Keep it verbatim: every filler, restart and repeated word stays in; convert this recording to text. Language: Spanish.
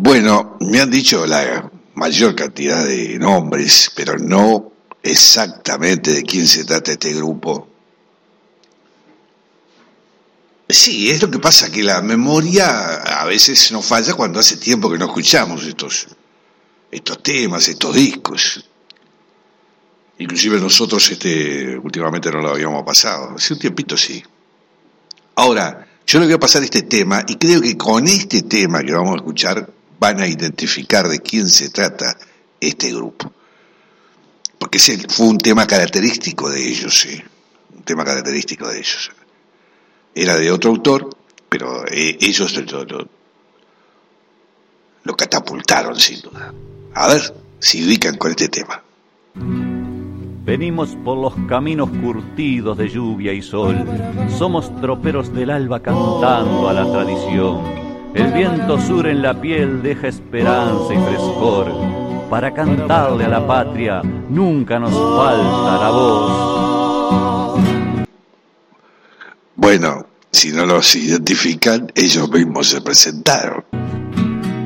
Bueno, me han dicho la mayor cantidad de nombres, pero no exactamente de quién se trata este grupo. Sí, es lo que pasa, que la memoria a veces nos falla cuando hace tiempo que no escuchamos estos, estos temas, estos discos. Inclusive nosotros este últimamente no lo habíamos pasado, hace un tiempito sí. Ahora, yo le voy a pasar este tema y creo que con este tema que vamos a escuchar van a identificar de quién se trata este grupo. Porque ese fue un tema característico de ellos, sí. Un tema característico de ellos. Era de otro autor, pero eh, ellos lo, lo, lo catapultaron sin duda. A ver si ubican con este tema. Venimos por los caminos curtidos de lluvia y sol. Somos troperos del alba cantando a la tradición. El viento sur en la piel deja esperanza y frescor. Para cantarle a la patria nunca nos falta la voz. Bueno, si no los identifican, ellos mismos se presentaron.